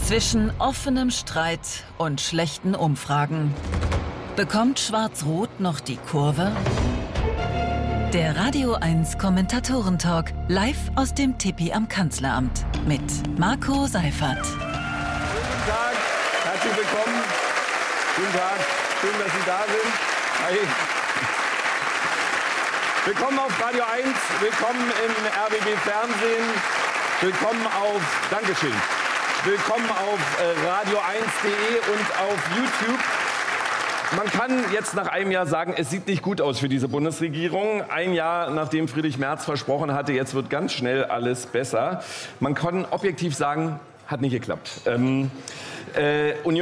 Zwischen offenem Streit und schlechten Umfragen. Bekommt Schwarz-Rot noch die Kurve? Der Radio 1 Kommentatoren-Talk live aus dem Tipi am Kanzleramt mit Marco Seifert. Guten Tag, herzlich willkommen. Guten Tag, schön, dass Sie da sind. Hi. Willkommen auf Radio 1, willkommen im RBB Fernsehen, willkommen auf, Dankeschön, willkommen auf radio1.de und auf YouTube. Man kann jetzt nach einem Jahr sagen, es sieht nicht gut aus für diese Bundesregierung. Ein Jahr, nachdem Friedrich Merz versprochen hatte, jetzt wird ganz schnell alles besser. Man kann objektiv sagen, hat nicht geklappt. Union